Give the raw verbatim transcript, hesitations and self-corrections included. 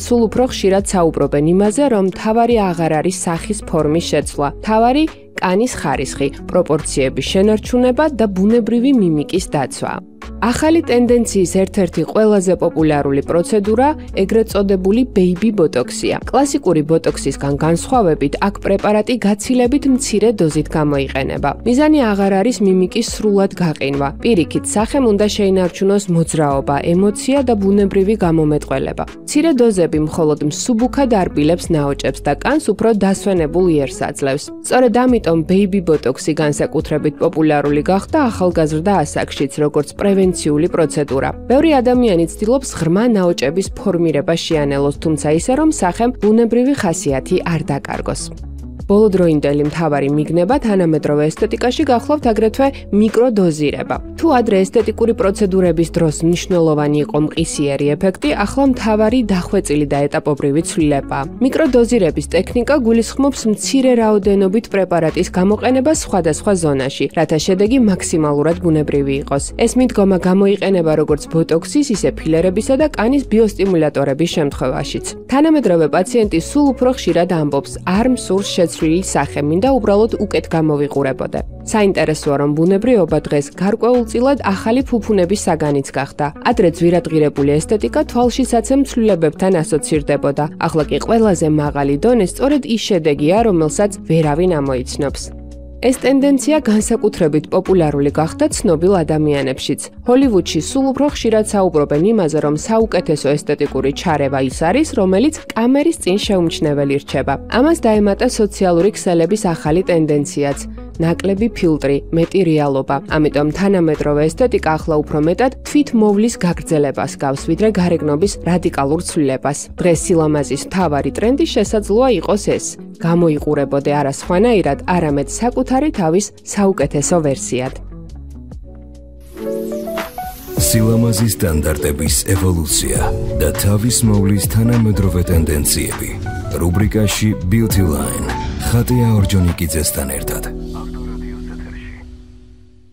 სულ უფრო ხშირად საუბრობენ იმაზე, რომ მთავარი აღარ არის სახის ფორმის შეცვლა, მთავარი კანის ხარისხი, პროპორციების შენარჩუნება და ბუნებრივი მიმიკის დაცვა. ახალი ტენდენციის ერთ-ერთი ყველაზე პოპულარული პროცედურა ეგრეთ წოდებული ბეიბი ბოტოქსია. კლასიკური ბოტოქსისგან განსხვავებით, აქ პრეპარატი გაცილებით მცირე დოზით გამოიყენება. მიზანი აღარ არის მიმიკის სრულად გაყინვა. პირიქით, სახემ უნდა შეინარჩუნოს მოძრაობა, ემოცია და ბუნებრივი გამომეტყველება. მცირე დოზები მხოლოდ მსუბუქად არბილებს ნაოჭებს და კანს უფრო დასვენებულ იერს აძლევს. სწორედ ამიტომ ბეიბი ბოტოქსი განსაკუთრებით პოპულარული გახდა ახალგაზრდა ასაკშიც, როგორც პრევენციული პროცედურა. ბევრი ადამიანი ცდილობს ღრმა ნაოჭების ფორმირება შეანელოს, თუმცა ისე რომ სახემ ბუნებრივი ხასიათი არ დაკარგოს. ბოლოდროინდელი მთავარი მიგნება თანამედროვე ესთეტიკაში გახლავთ აგრეთვე მიკროდოზირება. თუ ადრე ესთეტიკური პროცედურების დროს მნიშვნელოვანი იყო მყისიერი ეფექტი, ახლა მთავარი დახვეწილი და ეტაპობრივი ცვლილება. მიკროდოზირების ტექნიკა გულისხმობს მცირე რაოდენობით პრეპარატის გამოყენებას სხვადასხვა ზონაში, რათა შედეგი მაქსიმალურად ბუნებრივი იყოს. ეს მიდგომა გამოიყენება როგორც ბოტოქსის, ისე ფილერებისა და კანის ბიოსტიმულატორების შემთხვევაშიც. თანამედროვე პაციენტი სულ უფრო ხშირად ამბობს, არ მსურს შეცვლილი სახე, მინდა უბრალოდ უკეთ გამოვიყურებოდე. საინტერესოა, რომ ბუნებრიობა დღეს გარკვეულწილად ახალი ფუფუნების საგანიც გახდა. ადრე ძვირადღირებული ესთეტიკა თვალშისაცემ ცვლილებებთან ასოცირდებოდა. ახლა კი ყველაზე მაღალი დონე სწორედ ის შედეგია, რომელსაც ვერავინ ამოიცნობს. ეს ტენდენცია განსაკუთრებით პოპულარული გახდა ცნობილ ადამიანებშიც. ჰოლივუდში სულ უფრო ხშირად საუბრობენ იმაზე, რომ საუკეთესო ესთეტიკური ჩარევა ის არის, რომელიც კამერის წინ შეუმჩნეველი რჩება. ამას დაემატა სოციალური ქსელების ახალი ტენდენციაც. ნაკლები ფილტრი, მეტი რეალობა. ამიტომ თანამედროვე ესთეტიკა ახლა უფრო მეტად თვითმოვლის გაგრძელებას გავს, ვიდრე გარეგნობის რადიკალურ ცვლილებას. დღეს სილამაზის მთავარი ტრენდი შესაძლოა იყოს ეს. გამოიყურებოდე არა სხვანაირად, არამედ საკუთარი თავის საუკეთესო ვერსიად. სილამაზის სტანდარტების ევოლუცია და თავის მოვლის თანამედროვე ტენდენციები. რუბრიკაში Beauty Line ხატია ორჯონიკიძესთან ერთად.